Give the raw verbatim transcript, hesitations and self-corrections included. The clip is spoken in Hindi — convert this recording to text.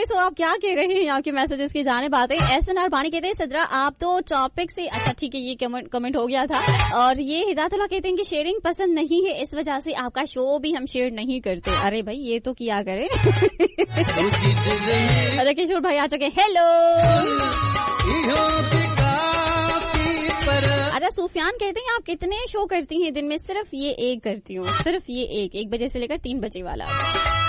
एनीवे सो आप क्या कह रहे हैं आपके मैसेजेस की जाने बातें। एस एन आर बानी कहते हैं सदरा आप तो टॉपिक से, अच्छा ठीक है ये कमेंट हो गया था। और ये हिदायतुल्लाह कहते हैं कि शेयरिंग पसंद नहीं है, इस वजह से आपका शो भी हम शेयर नहीं करते। अरे भाई ये तो किया करें। अरे किशोर भाई आ चुके, हेलो। अच्छा सुफियान कहते हैं आप कितने शो करती हैं दिन में? सिर्फ ये एक करती हूँ, सिर्फ ये एक एक बजे से लेकर तीन बजे वाला।